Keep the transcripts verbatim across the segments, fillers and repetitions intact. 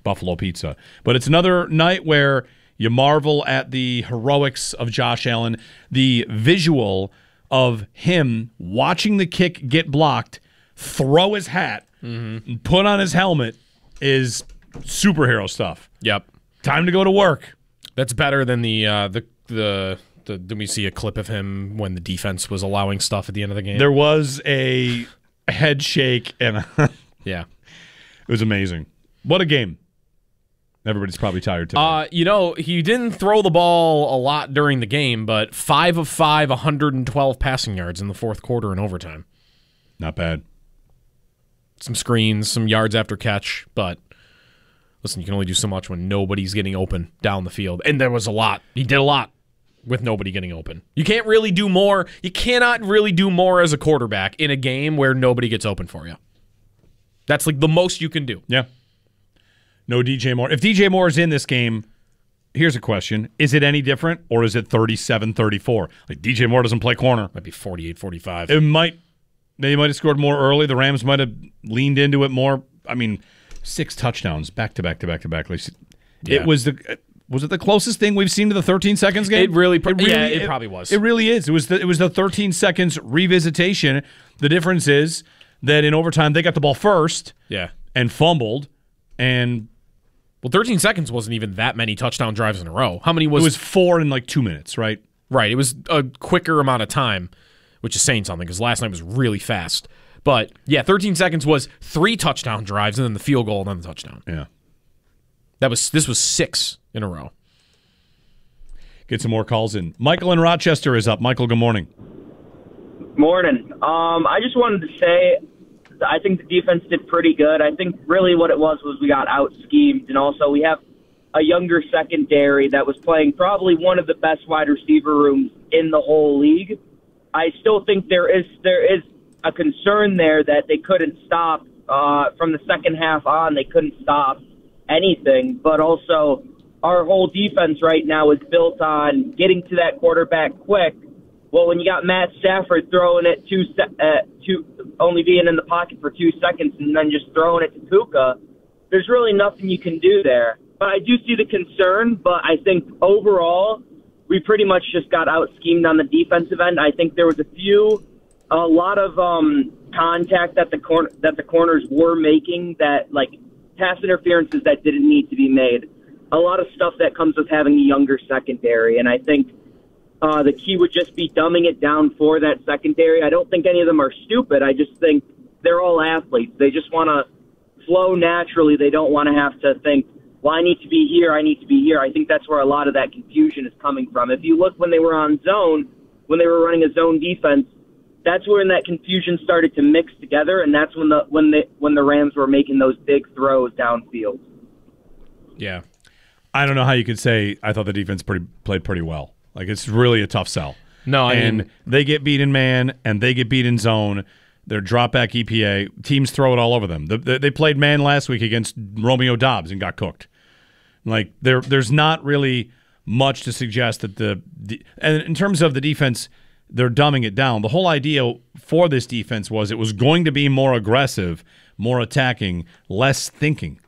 Buffalo pizza. But it's another night where you marvel at the heroics of Josh Allen, the visual of him watching the kick get blocked, throw his hat, mm-hmm. put on his helmet is superhero stuff. Yep. Time to go to work. That's better than the uh, the the. the did we see a clip of him when the defense was allowing stuff at the end of the game? There was a head shake, and yeah, it was amazing. What a game. Everybody's probably tired today. Uh, you know, he didn't throw the ball a lot during the game, but five of five, one hundred twelve passing yards in the fourth quarter and overtime. Not bad. Some screens, some yards after catch, but listen, you can only do so much when nobody's getting open down the field. And there was a lot. He did a lot with nobody getting open. You can't really do more. You cannot really do more as a quarterback in a game where nobody gets open for you. That's like the most you can do. Yeah. No D J Moore. If D J Moore is in this game, here's a question. Is it any different, or is it thirty-seven thirty-four? Like, D J Moore doesn't play corner. Might be forty-eight forty-five. It might. They might have scored more early. The Rams might have leaned into it more. I mean, six touchdowns back to back to back to back. Like, yeah. It was the was it the closest thing we've seen to the thirteen seconds game? It really, pro- it really yeah, it, it probably was. It really is. It was the it was the thirteen seconds revisitation. The difference is that in overtime they got the ball first. Yeah. And fumbled, and well, thirteen seconds wasn't even that many touchdown drives in a row. How many was it? Was four in like two minutes, right? Right. It was a quicker amount of time, which is saying something because last night was really fast. But yeah, thirteen seconds was three touchdown drives and then the field goal and then the touchdown. Yeah. That was this was six in a row. Get some more calls in. Michael in Rochester is up. Michael, good morning. Morning. Um, I just wanted to say I think the defense did pretty good. I think really what it was was we got out-schemed, and also we have a younger secondary that was playing probably one of the best wide receiver rooms in the whole league. I still think there is there is a concern there that they couldn't stop uh, from the second half on. They couldn't stop anything, but also our whole defense right now is built on getting to that quarterback quick. Well, when you got Matt Stafford throwing it two, uh, two, only being in the pocket for two seconds and then just throwing it to Puka, there's really nothing you can do there. But I do see the concern, but I think overall we pretty much just got out-schemed on the defensive end. I think there was a few, a lot of um, contact that the corner that the corners were making that, like, pass interferences that didn't need to be made. A lot of stuff that comes with having a younger secondary, and I think Uh, the key would just be dumbing it down for that secondary. I don't think any of them are stupid. I just think they're all athletes. They just want to flow naturally. They don't want to have to think, well, I need to be here, I need to be here. I think that's where a lot of that confusion is coming from. If you look when they were on zone, when they were running a zone defense, that's when that confusion started to mix together, and that's when the when the when the Rams were making those big throws downfield. Yeah. I don't know how you could say I thought the defense pretty played pretty well. Like, it's really a tough sell. No, I and mean, they get beat in man, and they get beat in zone. Their drop back E P A teams throw it all over them. The, the, they played man last week against Romeo Doubs and got cooked. Like, there, there's not really much to suggest that the, the and in terms of the defense, they're dumbing it down. The whole idea for this defense was it was going to be more aggressive, more attacking, less thinking.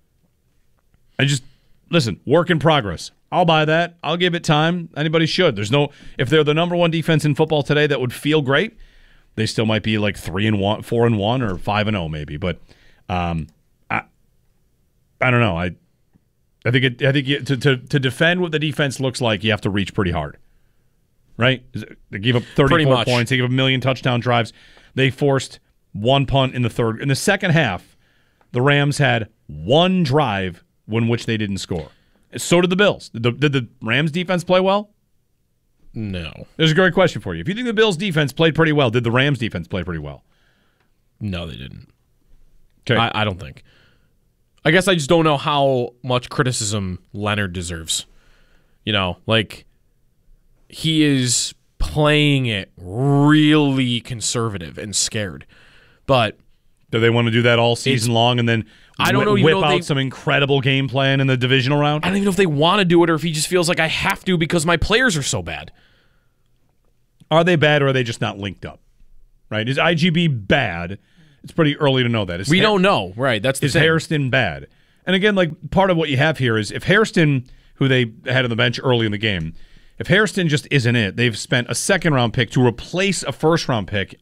I just listen. Work in progress. I'll buy that. I'll give it time. Anybody should. There's no if they're the number one defense in football today that would feel great, they still might be like three and one, four and one, or five and zero maybe. But um, I I don't know. I I think it, I think you, to to to defend what the defense looks like, you have to reach pretty hard, right? They gave up thirty-four points. They gave up a million touchdown drives. They forced one punt in the third. In the second half, the Rams had one drive in which they didn't score. So did the Bills. Did the, did the Rams defense play well? No. There's a great question for you. If you think the Bills defense played pretty well, did the Rams defense play pretty well? No, they didn't. Okay. I, I don't think. I guess I just don't know how much criticism Leonard deserves. You know, like, he is playing it really conservative and scared. But do they want to do that all season long and then I don't know, whip you know, out they, some incredible game plan in the divisional round? I don't even know if they want to do it or if he just feels like I have to because my players are so bad. Are they bad or are they just not linked up? Right? Is I G B bad? It's pretty early to know that. Is we Har- don't know. Right. That's the Is thing. Hairston bad? And again, like part of what you have here is if Hairston, who they had on the bench early in the game, if Hairston just isn't it, they've spent a second round pick to replace a first round pick.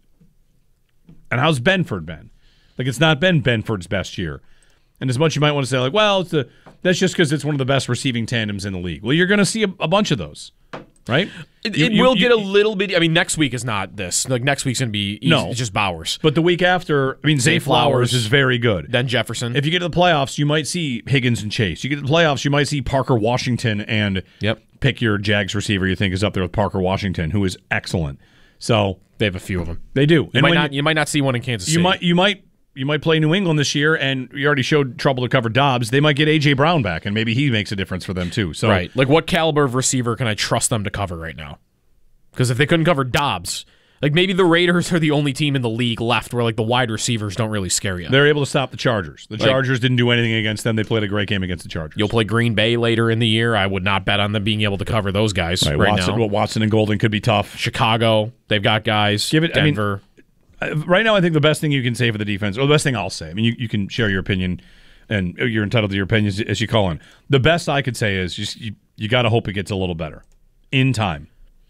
And how's Benford been? Like it's not been Benford's best year. And as much you might want to say, like, well, it's a, that's just because it's one of the best receiving tandems in the league. Well, you're going to see a, a bunch of those, right? It, You- it you- will you- get a little bit. I mean, next week is not this. Like next week's going to be easy. No. It's just Bowers. But the week after, I mean, Zay Zay Flowers Flowers. is very good. Then Jefferson. If you get to the playoffs, you might see Higgins and Chase. You get to the playoffs, you might see Parker Washington and Yep. pick your Jags receiver you think is up there with Parker Washington, who is excellent. So They have a few of them. they do. You And might when not. You might not see one in Kansas you, City. might you might you might play New England this year, and you already showed trouble to cover Dobbs. They might get A J Brown back, and maybe he makes a difference for them too. So Right. Like what caliber of receiver can I trust them to cover right now? Because if they couldn't cover Dobbs, like maybe the Raiders are the only team in the league left where like the wide receivers don't really scare you. they're able to stop the Chargers. The Like- Chargers didn't do anything against them. They played a great game against the Chargers. You'll play Green Bay later in the year. I would not bet on them being able to cover those guys Right, right, Watson, now. well, Watson and Golden could be tough. Chicago, they've got guys. Give it- I mean, Denver. Uh, Right now, I think the best thing you can say for the defense, or the best thing I'll say, I mean, you, you can share your opinion, and you're entitled to your opinion as, as you call in. The best I could say is just, you, you got to hope it gets a little better in time.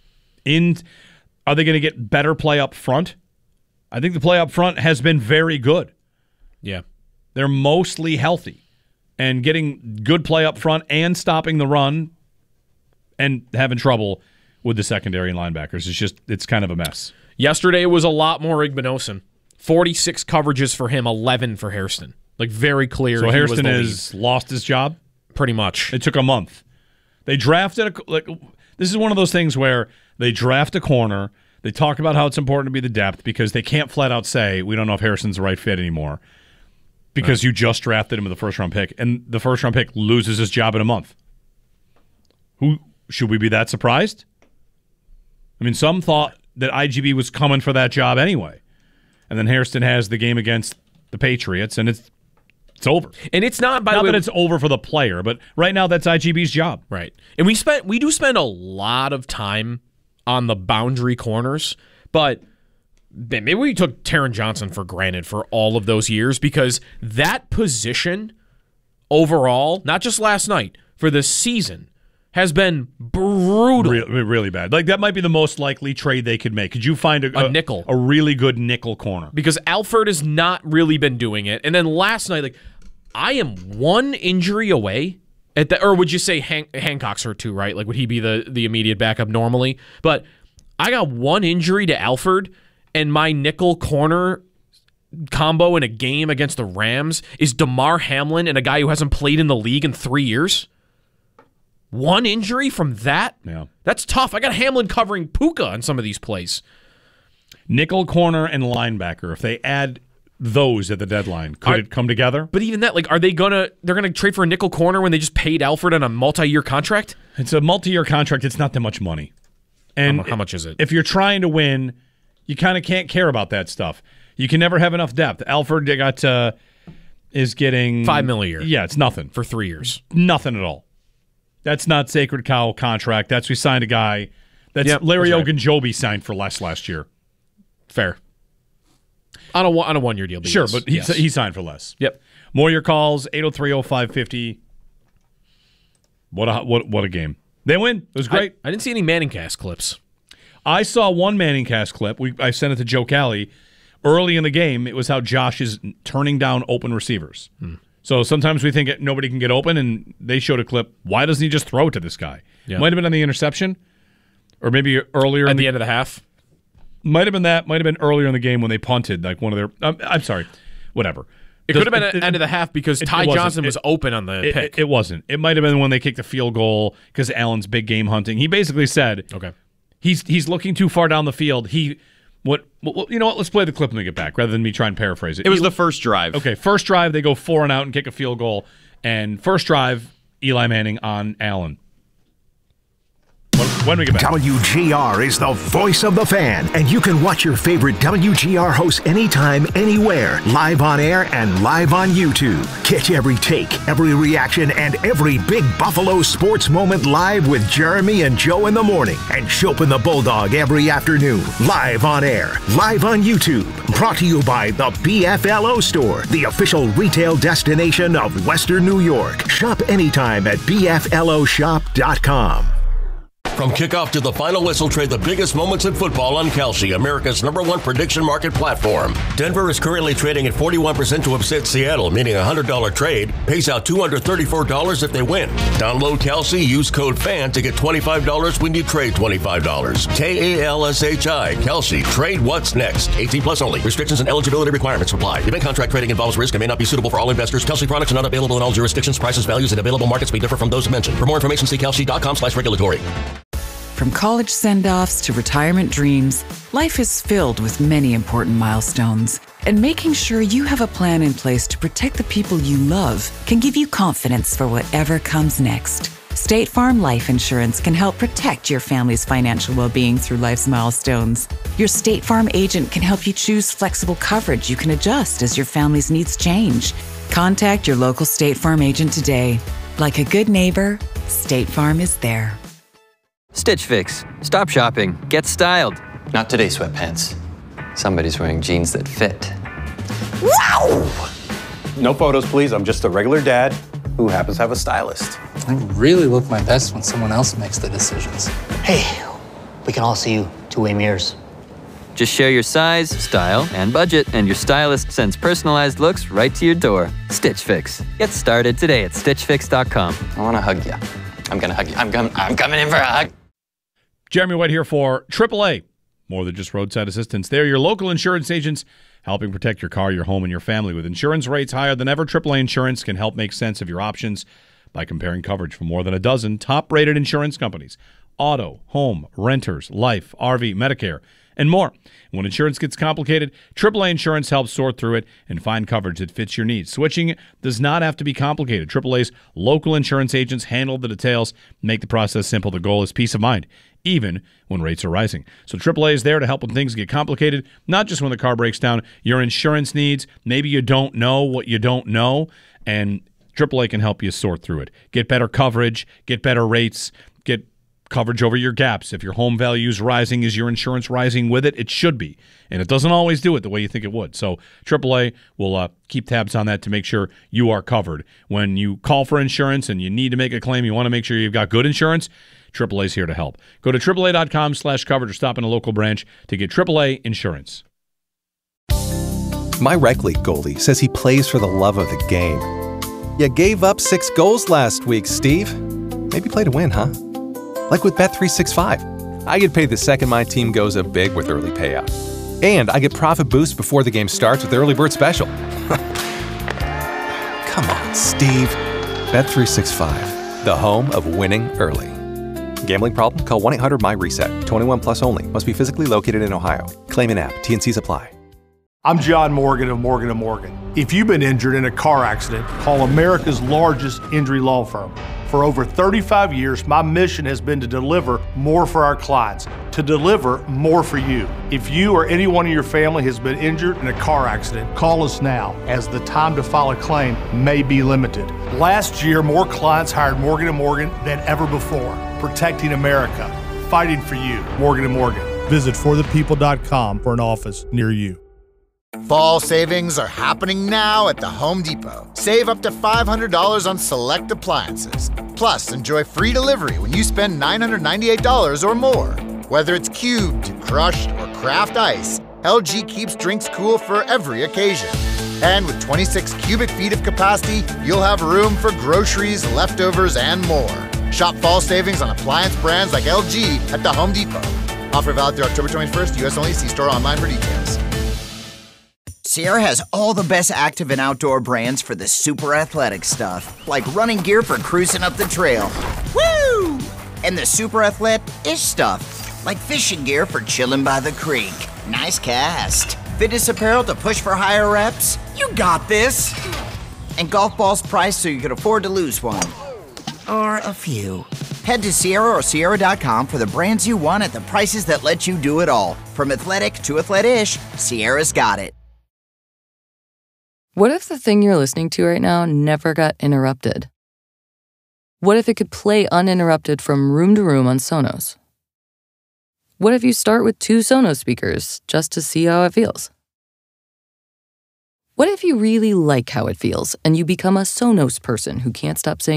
In Are they going to get better play up front? I think the play up front has been very good. yeah. They're mostly healthy. And getting good play up front and stopping the run and having trouble with the secondary and linebackers is just, it's kind of a mess. Yesterday was a lot more Igbinosin. forty-six coverages for him, eleven for Hairston. Like very clear. So he was Hairston the has lost his job? lead. Pretty much. It took a month. They drafted a like. This is one of those things where they draft a corner. They talk about how it's important to be the depth because they can't flat out say we don't know if Harrison's the right fit anymore because you just drafted him with the first round pick, and the first round pick loses his job in a month. Who should we be that surprised? I mean, some thought that I G B was coming for that job anyway, and then Hairston has the game against the Patriots, and it's it's over. And it's not by Not the way that it's over for the player, but right now that's I G B's job. right. And we spent we do spend a lot of time on the boundary corners, but maybe we took Taron Johnson for granted for all of those years because that position overall, not just last night, for the season, has been brutal. Really, really bad. Like that might be the most likely trade they could make. Could you find a, A nickel. a really good nickel corner? Because Alford has not really been doing it. And then last night, like, I am one injury away at the, or would you say Han- Hancock's hurt too, right? Like, would he be the, the immediate backup normally? But I got one injury to Alford, and my nickel corner combo in a game against the Rams is DeMar Hamlin and a guy who hasn't played in the league in three years. One injury from that? Yeah. That's tough. I got Hamlin covering Puka on some of these plays. Nickel corner and linebacker. If they add those at the deadline, could Are- it come together? But even that, like, are they gonna? They're gonna trade for a nickel corner when they just paid Alfred on a multi-year contract? It's a multi-year contract. It's not that much money. And How mu- how much is it? If you're trying to win, you kind of can't care about that stuff. You can never have enough depth. Alfred got uh, is getting Five mil a year. Yeah, it's nothing. For three years. Nothing at all. That's not sacred cow contract. That's we signed a guy. That's Yep, Larry that's right. Ogunjobi signed for less last year. Fair. On a one- on a one-year deal. Sure, yes. but he Yes. he signed for less. Yep. More your calls eight oh three oh five fifty. What a what what a game. They win. It was great. I, I didn't see any Manning cast clips. I saw one Manning cast clip. We I sent it to Joe Cali early in the game. It was how Josh is turning down open receivers. Hmm. So sometimes we think it, nobody can get open, and they showed a clip. Why doesn't he just throw it to this guy? Yeah. Might have been on the interception, or maybe earlier At in the the, end of the half. might have been that. Might have been earlier in the game when they punted, like one of their. Um, I'm sorry, whatever. It could have been at the end of the half because it- Ty it wasn't. Johnson was It- open on the It, pick. it, it wasn't. It might have been when they kicked the field goal because Allen's big game hunting. He basically said, okay. He's he's looking too far down the field. He what well, you know what? Let's play the clip when we get back, rather than me try and paraphrase it. It was He- the first drive. okay. First drive, they go four and out and kick a field goal. And first drive, Eli Manning on Allen. when we get back. W G R is the voice of the fan, and you can watch your favorite W G R hosts anytime, anywhere, live on air and live on YouTube. Catch every take, every reaction, and every big Buffalo sports moment live with Jeremy and Joe in the morning, and Chopin the Bulldog every afternoon, live on air, live on YouTube. Brought to you by the B F L O Store, the official retail destination of Western New York. Shop anytime at B F L O shop dot com. From kickoff to the final whistle, trade the biggest moments in football on Kalshi, America's number one prediction market platform. Denver is currently trading at forty-one percent to upset Seattle, meaning a one hundred dollars trade pays out two hundred thirty-four dollars if they win. Download Kalshi, use code FAN to get twenty-five dollars when you trade twenty-five dollars. K A L S H I, Kalshi. Trade what's next. eighteen plus only. Restrictions and eligibility requirements apply. Event contract trading involves risk and may not be suitable for all investors. Kalshi products are not available in all jurisdictions. Prices, values, and available markets may differ from those mentioned. For more information, see kalshi dot com slash regulatory. From college send-offs to retirement dreams, life is filled with many important milestones. And making sure you have a plan in place to protect the people you love can give you confidence for whatever comes next. State Farm Life Insurance can help protect your family's financial well-being through life's milestones. Your State Farm agent can help you choose flexible coverage you can adjust as your family's needs change. Contact your local State Farm agent today. Like a good neighbor, State Farm is there. Stitch Fix. Stop shopping. Get styled. Not today, sweatpants. Somebody's wearing jeans that fit. Wow! No photos, please. I'm just a regular dad who happens to have a stylist. I really look my best when someone else makes the decisions. Hey, we can all see you two-way mirrors. Just share your size, style, and budget, and your stylist sends personalized looks right to your door. Stitch Fix. Get started today at stitch fix dot com. I want to hug you. I'm going to hug you. I'm, com- I'm coming in for a hug. Jeremy White here for triple A. More than just roadside assistance. They're your local insurance agents helping protect your car, your home, and your family. With insurance rates higher than ever, triple A Insurance can help make sense of your options by comparing coverage from more than a dozen top-rated insurance companies. Auto, home, renters, life, R V, Medicare, and more. When insurance gets complicated, triple A Insurance helps sort through it and find coverage that fits your needs. Switching does not have to be complicated. triple A's local insurance agents handle the details, make the process simple. The goal is peace of mind, even when rates are rising. So triple A is there to help when things get complicated, not just when the car breaks down. Your insurance needs, maybe you don't know what you don't know, and triple A can help you sort through it. Get better coverage, get better rates, get coverage over your gaps. If your home value is rising, is your insurance rising with it? It should be. And it doesn't always do it the way you think it would. So triple A will uh, keep tabs on that to make sure you are covered. When you call for insurance and you need to make a claim, you want to make sure you've got good insurance, triple A is here to help. Go to triple A dot com slash coverage or stop in a local branch to get triple A insurance. My rec league goalie says he plays for the love of the game. You gave up six goals last week, Steve. Maybe play to win, huh? Like with Bet three sixty-five. I get paid the second my team goes up big with early payout. And I get profit boost before the game starts with the early bird special. Come on, Steve. Bet three sixty-five, the home of winning early. Gambling problem? Call one eight hundred my reset. twenty-one plus only. Must be physically located in Ohio. Claim in app. T N Cs apply. I'm John Morgan of Morgan and Morgan. If you've been injured in a car accident, call America's largest injury law firm. For over thirty-five years, my mission has been to deliver more for our clients, to deliver more for you. If you or anyone in your family has been injured in a car accident, call us now, as the time to file a claim may be limited. Last year, more clients hired Morgan and Morgan than ever before, protecting America, fighting for you. Morgan and Morgan. Visit for the people dot com for an office near you. Fall savings are happening now at the Home Depot. Save up to five hundred dollars on select appliances. Plus, enjoy free delivery when you spend nine hundred ninety-eight dollars or more. Whether it's cubed, crushed, or craft ice, L G keeps drinks cool for every occasion. And with twenty-six cubic feet of capacity, you'll have room for groceries, leftovers, and more. Shop fall savings on appliance brands like L G at the Home Depot. Offer valid through October twenty-first, U S only. See store online for details. Sierra has all the best active and outdoor brands for the super athletic stuff, like running gear for cruising up the trail. Woo! And the super athletic-ish stuff, like fishing gear for chilling by the creek. Nice cast. Fitness apparel to push for higher reps. You got this. And golf balls priced so you can afford to lose one. Or a few. Head to Sierra or Sierra dot com for the brands you want at the prices that let you do it all. From athletic to athlete-ish, Sierra's got it. What if the thing you're listening to right now never got interrupted? What if it could play uninterrupted from room to room on Sonos? What if you start with two Sonos speakers just to see how it feels? What if you really like how it feels and you become a Sonos person who can't stop saying